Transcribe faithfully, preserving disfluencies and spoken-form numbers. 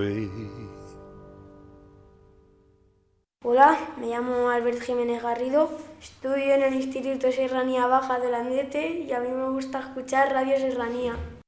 away. Hola, me llamo Albert Jiménez Garrido, estudio en el Instituto Serranía Baja de Landete y a mí me gusta escuchar Radio Serranía.